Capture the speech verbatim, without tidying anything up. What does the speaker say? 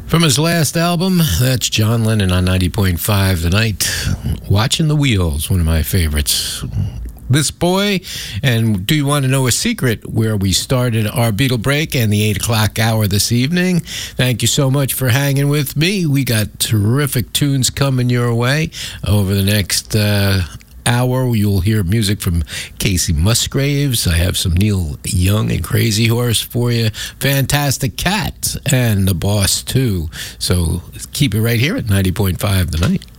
From his last album, that's John Lennon on ninety point five The Night. Watching the Wheels, one of my favorites. This boy, and do you want to know a secret where we started our Beatle break and the eight o'clock hour this evening? Thank you so much for hanging with me. We got terrific tunes coming your way over the next uh, hour. You'll hear music from Casey Musgraves. I have some Neil Young and Crazy Horse for you. Fantastic Cat and The Boss, too. So keep it right here at ninety point five The Night.